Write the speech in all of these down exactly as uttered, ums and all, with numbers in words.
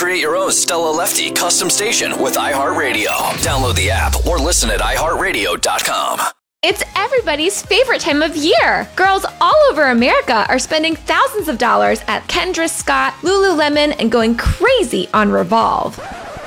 Create your own Stella Lefty custom station with iHeartRadio. Download the app or listen at i heart radio dot com. It's everybody's favorite time of year. Girls all over America are spending thousands of dollars at Kendra Scott, Lululemon, and going crazy on Revolve.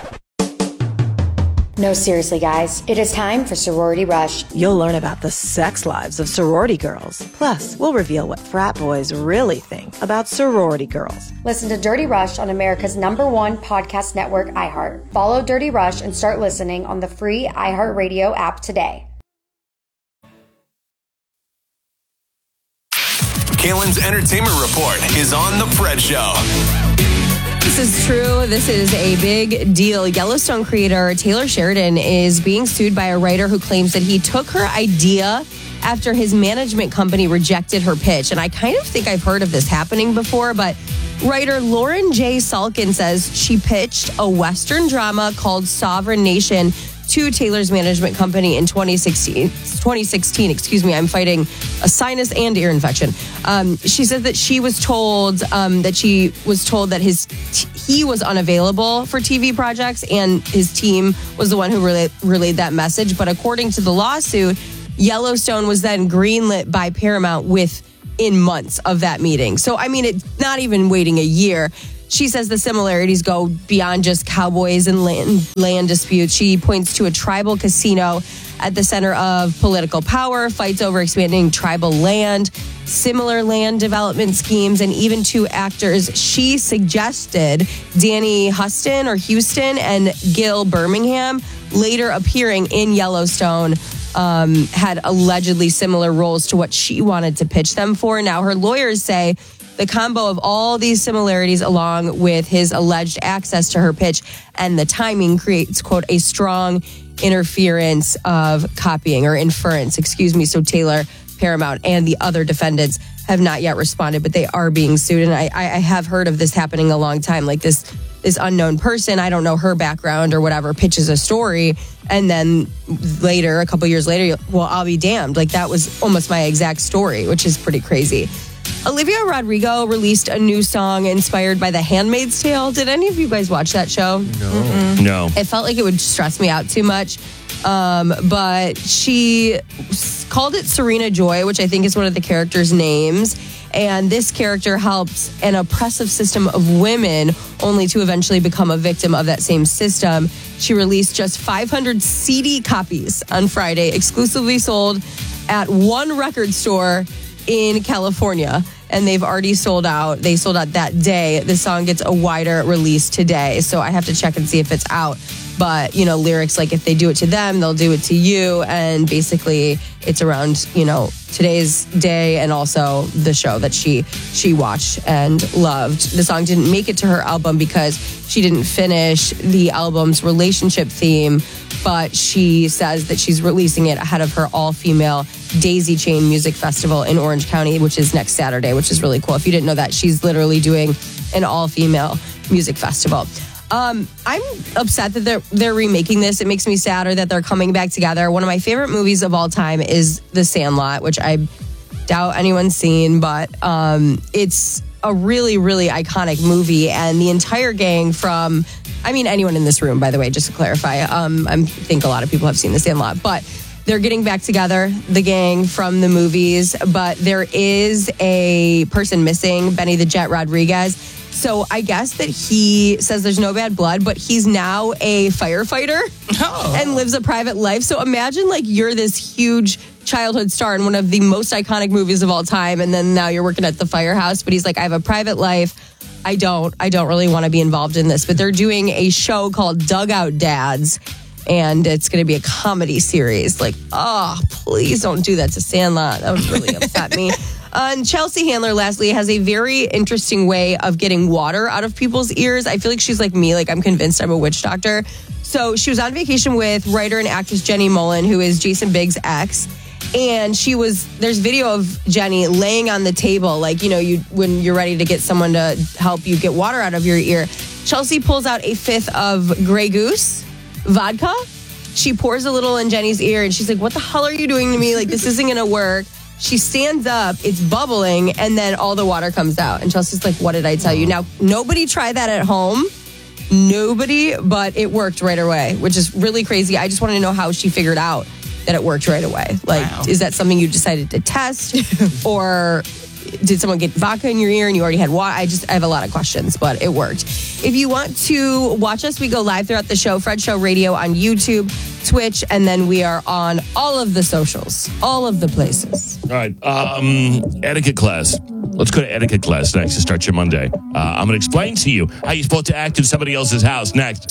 No, seriously, guys. It is time for Sorority Rush. You'll learn about the sex lives of sorority girls. Plus, we'll reveal what frat boys really think about sorority girls. Listen to Dirty Rush on America's number one podcast network, iHeart. Follow Dirty Rush and start listening on the free iHeartRadio app today. Kaylin's Entertainment Report is on The Fred Show. This is true. This is a big deal. Yellowstone creator Taylor Sheridan is being sued by a writer who claims that he took her idea after his management company rejected her pitch. And I kind of think I've heard of this happening before, but writer Lauren J. Salkin says she pitched a Western drama called Sovereign Nation to Taylor's management company in twenty sixteen. twenty sixteen, excuse me, I'm fighting a sinus and ear infection. Um, she said that she was told um, that she was told that his t- he was unavailable for T V projects, and his team was the one who relayed, relayed that message. But according to the lawsuit, Yellowstone was then greenlit by Paramount within months of that meeting. So, I mean, it's not even waiting a year. She says the similarities go beyond just cowboys and land, land disputes. She points to a tribal casino at the center of political power, fights over expanding tribal land, similar land development schemes, and even two actors she suggested, Danny Huston or Houston and Gil Birmingham, later appearing in Yellowstone, um, had allegedly similar roles to what she wanted to pitch them for. Now, her lawyers say the combo of all these similarities along with his alleged access to her pitch and the timing creates, quote, a strong interference of copying or inference, excuse me. So Taylor, Paramount, and the other defendants have not yet responded, but they are being sued. And I, I have heard of this happening a long time. Like this, this unknown person, I don't know her background or whatever, pitches a story. And then later, a couple years later, well, I'll be damned. Like that was almost my exact story, which is pretty crazy. Olivia Rodrigo released a new song inspired by The Handmaid's Tale. Did any of you guys watch that show? No. Mm-mm. No. It felt like it would stress me out too much. Um, but she called it Serena Joy, which I think is one of the characters' names. And this character helps an oppressive system of women only to eventually become a victim of that same system. She released just five hundred C D copies on Friday, exclusively sold at one record store in California, and they've already sold out. They sold out that day. The song gets a wider release today, so I have to check and see if it's out. But, you know, lyrics like if they do it to them, they'll do it to you, and basically it's around, you know, today's day and also the show that she she watched and loved. The song didn't make it to her album because she didn't finish the album's relationship theme, but she says that she's releasing it ahead of her all-female Daisy Chain Music Festival in Orange County, which is next Saturday, which is really cool. If you didn't know that, she's literally doing an all-female music festival. Um, I'm upset that they're they're remaking this. It makes me sadder that they're coming back together. One of my favorite movies of all time is The Sandlot, which I doubt anyone's seen, but um, it's a really, really iconic movie. And the entire gang from, I mean, anyone in this room, by the way, just to clarify, um, I think a lot of people have seen The Sandlot, but they're getting back together, the gang from the movies. But there is a person missing, Benny the Jet Rodriguez. So I guess that he says there's no bad blood, but he's now a firefighter oh. and lives a private life. So imagine like you're this huge childhood star in one of the most iconic movies of all time, and then now you're working at the firehouse. But he's like, I have a private life. I don't. I don't really want to be involved in this. But they're doing a show called Dugout Dads, and it's going to be a comedy series. Like, oh, please don't do that to Sandlot. That would really upset me. Uh, and Chelsea Handler, lastly, has a very interesting way of getting water out of people's ears. I feel like she's like me. Like, I'm convinced I'm a witch doctor. So she was on vacation with writer and actress Jenny Mullen, who is Jason Biggs' ex. And she was, there's video of Jenny laying on the table, like, you know, you when you're ready to get someone to help you get water out of your ear. Chelsea pulls out a fifth of Grey Goose vodka. She pours a little in Jenny's ear, and she's like, what the hell are you doing to me? Like, this isn't going to work. She stands up, it's bubbling, and then all the water comes out. And Chelsea's like, what did I tell you? Now, nobody try that at home. nobody, but it worked right away, which is really crazy. I just want to know how she figured out that it worked right away. Like, wow. Is that something you decided to test? Or did someone get vodka in your ear and you already had water? I just I have a lot of questions, but it worked. If you want to watch us, we go live throughout the show, Fred Show Radio on YouTube, Twitch, and then we are on all of the socials, all of the places. All right. Um, etiquette class. Let's go to etiquette class next to start your Monday. Uh, I'm going to explain to you how you're supposed to act in somebody else's house next.